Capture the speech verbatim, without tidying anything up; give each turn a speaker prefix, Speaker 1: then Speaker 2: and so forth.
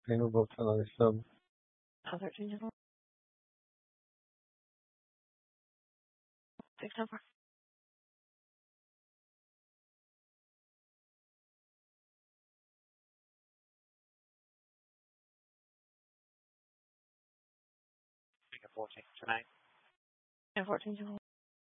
Speaker 1: Renewable Solar Sub.
Speaker 2: Oh, thirteen July. Six number.
Speaker 3: Figure fourteen tonight.
Speaker 2: Yeah, fourteen July.